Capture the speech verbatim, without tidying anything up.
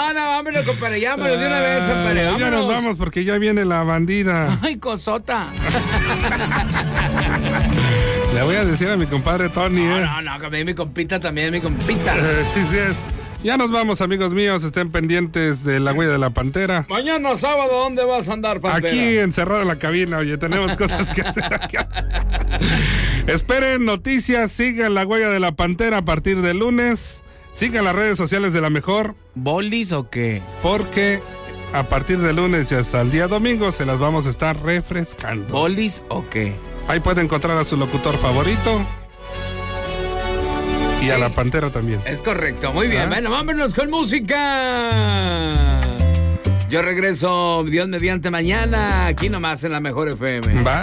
No, no, vámonos, compadre, vámonos de una vez, compadre, vámonos. Ya nos vamos porque ya viene la bandida. Ay, cosota. Le voy a decir a mi compadre Tony, no, ¿eh? No, no, no, mi compita también, mi compita. Eh, sí, sí es. Ya nos vamos, amigos míos, estén pendientes de La Huella de la Pantera. Mañana sábado, ¿dónde vas a andar, Pantera? Aquí encerrado en la cabina, oye, tenemos cosas que hacer aquí. Esperen noticias, sigan La Huella de la Pantera a partir del lunes. Sigan las redes sociales de La Mejor. ¿Bolis o qué? Porque a partir del lunes y hasta el día domingo se las vamos a estar refrescando. ¿Bolis o qué? Ahí puede encontrar a su locutor favorito. Y sí, a la Pantera también. Es correcto, muy bien. ¿Ah? Bueno, vámonos con música. Yo regreso, Dios mediante, mañana, aquí nomás en La Mejor F M. Bye.